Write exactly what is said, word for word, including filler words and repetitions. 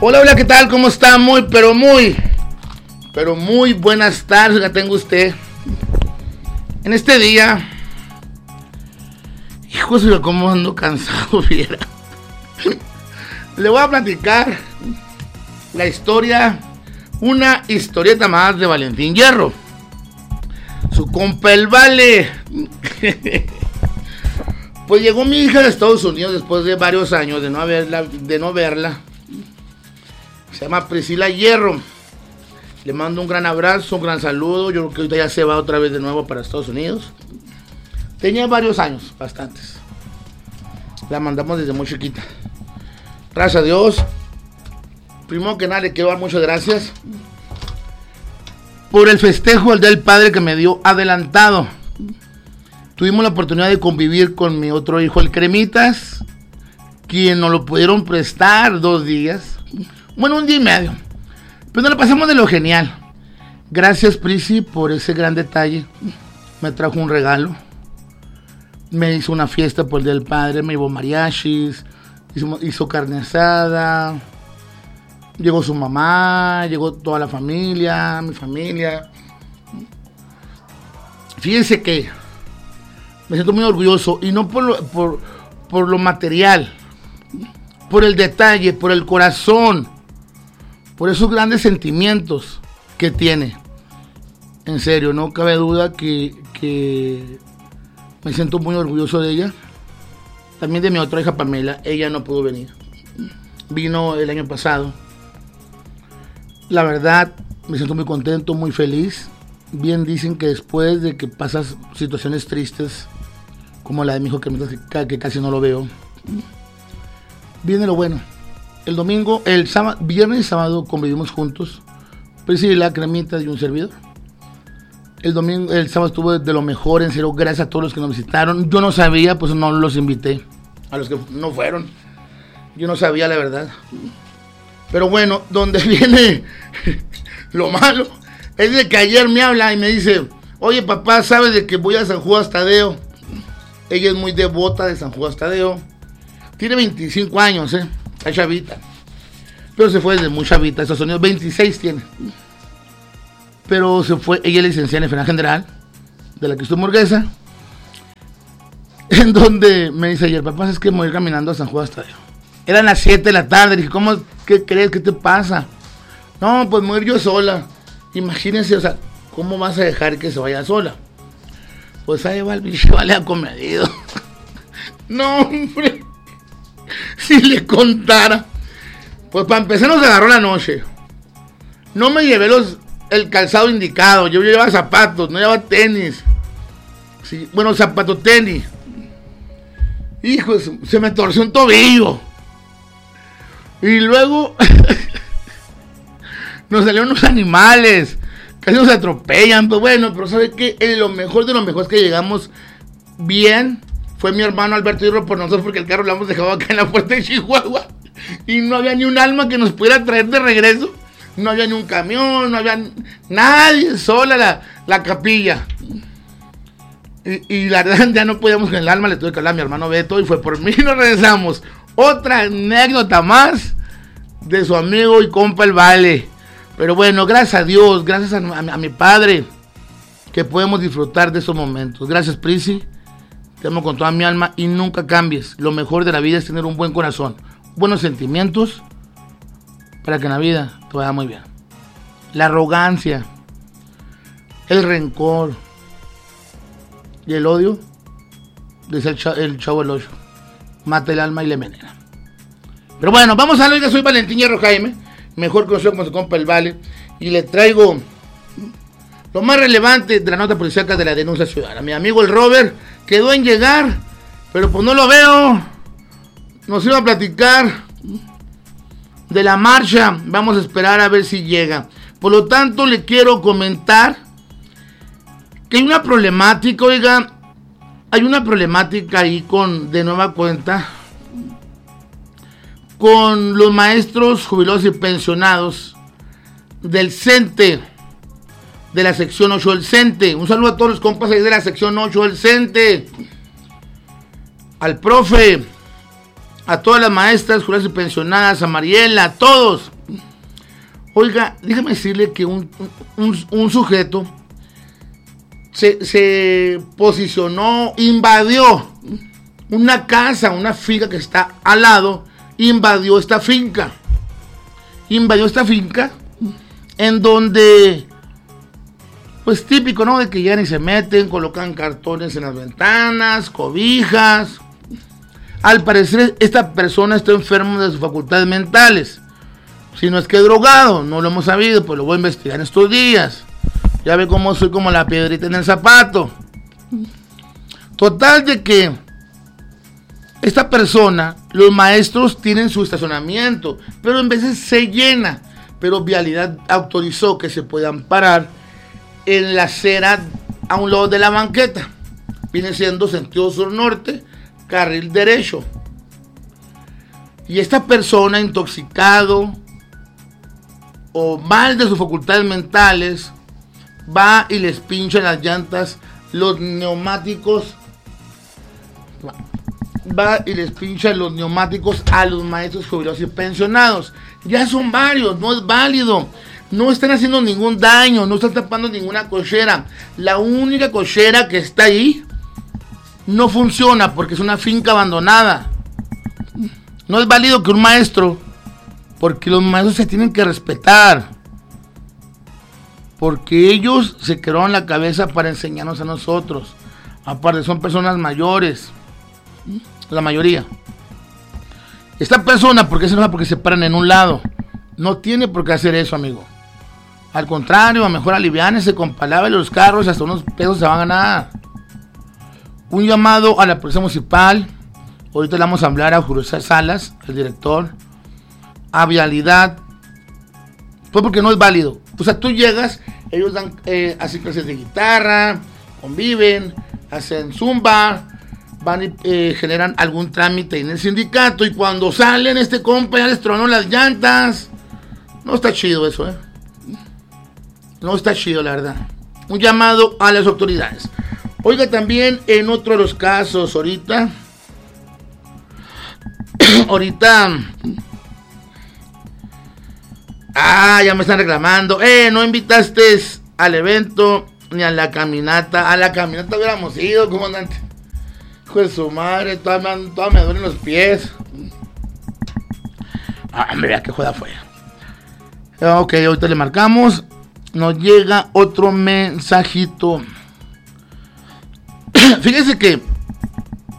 Hola, hola, ¿qué tal? ¿Cómo está? Muy, pero muy, pero muy buenas tardes la tengo usted. En este día, hijo de cómo ando cansado, viera. Le voy a platicar la historia, una historieta más de Valentín Hierro. Su compa el Vale. Pues llegó mi hija de Estados Unidos después de varios años de no verla, de no verla. Se llama Priscila Hierro. Le mando un gran abrazo, un gran saludo. Yo creo que ahorita ya se va otra vez de nuevo para Estados Unidos. Tenía varios años, bastantes. La mandamos desde muy chiquita. Gracias a Dios. Primero que nada le quiero dar muchas gracias por el festejo, el del padre que me dio adelantado. Tuvimos la oportunidad de convivir con mi otro hijo, el Cremitas, quien nos lo pudieron prestar dos días. Bueno, un día y medio. Pero nos la pasamos de lo genial. Gracias, Prisi, por ese gran detalle. Me trajo un regalo. Me hizo una fiesta por el Día del Padre. Me llevó mariachis. Hizo, hizo carne asada. Llegó su mamá. Llegó toda la familia. Mi familia. Fíjense que me siento muy orgulloso. Y no por lo, por, por lo material. Por el detalle. Por el corazón. Por esos grandes sentimientos que tiene. En serio, no cabe duda que, que me siento muy orgulloso de ella. También de mi otra hija Pamela. Ella no pudo venir. Vino el año pasado. La verdad, me siento muy contento, muy feliz. Bien dicen que después de que pasas situaciones tristes, como la de mi hijo que, que casi no lo veo, viene lo bueno. El domingo, el sábado, viernes y sábado convivimos juntos. Priscila, Cremita y un servidor. El domingo, el sábado estuvo de lo mejor, en serio, gracias a todos los que nos visitaron. Yo no sabía, pues no los invité. A los que no fueron. Yo no sabía la verdad. Pero bueno, donde viene lo malo, es de que ayer me habla y me dice: oye papá, ¿sabes de que voy a San Judas Tadeo? Ella es muy devota de San Judas Tadeo. Tiene veinticinco años, eh. Está chavita. Pero se fue desde muy chavita. Estados Unidos, veintiséis tiene. Pero se fue. Ella es licenciada en enfermería general de la Cristo Morguesa. En donde me dice ayer: papá, es que me voy a ir caminando a San Judas Tadeo. Eran las siete de la tarde. Dije: ¿cómo? ¿Qué crees? ¿Qué te pasa? No, pues me voy a ir yo sola. Imagínense, o sea, ¿cómo vas a dejar que se vaya sola? Pues ahí va el bicho, vale acomedido. No, hombre. Si le contara. Pues para empezar nos agarró la noche. No me llevé los el calzado indicado. Yo llevaba zapatos, no llevaba tenis. Sí, bueno, zapato tenis. Hijo, se me torció un tobillo. Y luego nos salieron unos animales. Casi nos atropellan. Pues bueno, pero ¿sabe qué? Lo mejor de lo mejor es que llegamos bien. Fue mi hermano Alberto Hierro por nosotros, porque el carro lo hemos dejado acá en la puerta de Chihuahua. Y no había ni un alma que nos pudiera traer de regreso. No había ni un camión, no había nadie, sola la, la capilla. Y, y la verdad ya no podíamos con el alma, le tuve que hablar a mi hermano Beto y fue por mí y nos regresamos. Otra anécdota más de su amigo y compa el Vale. Pero bueno, gracias a Dios, gracias a, a, a mi padre, que podemos disfrutar de esos momentos. Gracias, Prisi. Te amo con toda mi alma y nunca cambies. Lo mejor de la vida es tener un buen corazón, buenos sentimientos, para que en la vida te vaya muy bien. La arrogancia, el rencor y el odio, dice el, cha- el Chavo el Ocho, mata el alma y le envenena. Pero bueno, vamos a ver, que soy Valentín Hierro Jaime, mejor conocido como su compa el Vale, y le traigo lo más relevante de la nota policíaca de la denuncia ciudadana. Mi amigo el Robert quedó en llegar, pero pues no lo veo. Nos iba a platicar de la marcha. Vamos a esperar a ver si llega. Por lo tanto, le quiero comentar que hay una problemática, oiga, hay una problemática ahí con, de nueva cuenta, con los maestros jubilados y pensionados del CENTE, de la sección ocho del CENTE. Un saludo a todos los compas ahí de la sección ocho del CENTE, al profe, a todas las maestras jubiladas y pensionadas, a Mariela, a todos. Oiga, déjame decirle que un, un, un sujeto se, se posicionó, invadió una casa, una finca que está al lado, invadió esta finca. Invadió esta finca en donde, pues típico, ¿no? De que llegan y se meten, colocan cartones en las ventanas, cobijas. Al parecer, esta persona está enferma de sus facultades mentales. Si no es que drogado, no lo hemos sabido, pues lo voy a investigar en estos días. Ya ve cómo soy como la piedrita en el zapato. Total de que esta persona, los maestros tienen su estacionamiento, pero en veces se llena. Pero Vialidad autorizó que se puedan parar en la acera a un lado de la banqueta. Viene siendo sentido sur-norte, carril derecho. Y esta persona intoxicado o mal de sus facultades mentales va y les pincha las llantas, los neumáticos, va y les pincha los neumáticos a los maestros jubilados y pensionados. Ya son varios, no es válido. No están haciendo ningún daño, no están tapando ninguna cochera. La única cochera que está ahí no funciona porque es una finca abandonada. No es válido que un maestro, porque los maestros se tienen que respetar, porque ellos se crearon la cabeza para enseñarnos a nosotros. Aparte, son personas mayores, la mayoría. Esta persona, ¿por qué se enoja? Porque se paran en un lado. No tiene por qué hacer eso, amigo. Al contrario, a mejor aliviánese con palabras, los carros hasta unos pesos se van a ganar. Un llamado a la policía municipal. Ahorita le vamos a hablar a Julio Salas, el director. A Vialidad. Pues porque no es válido. O sea, tú llegas, ellos dan, eh, hacen clases de guitarra, conviven, hacen zumba, van y eh, generan algún trámite en el sindicato, y cuando salen, este compa ya les tronó las llantas. No está chido eso, eh. No está chido, la verdad. Un llamado a las autoridades. Oiga, también en otro de los casos, ahorita, ahorita, ah, ya me están reclamando, eh, no invitaste al evento ni a la caminata. A la caminata hubiéramos ido, comandante. Hijo de su madre, todavía me, todavía me duelen los pies. Ah, mira qué joda fue. Ok, ahorita le marcamos. Nos llega otro mensajito. Fíjese que